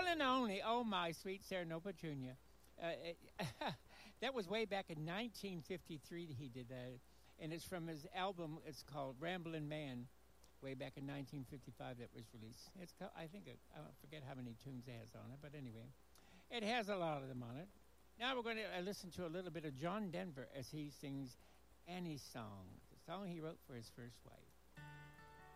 and only, oh my sweet Sarah Nova Jr. That was way back in 1953 that he did that. And it's from his album, it's called Ramblin' Man, way back in 1955 that was released. It's called, I think, I don't forget how many tunes it has on it, but anyway, it has a lot of them on it. Now we're going to listen to a little bit of John Denver as he sings Annie's Song, the song he wrote for his first wife.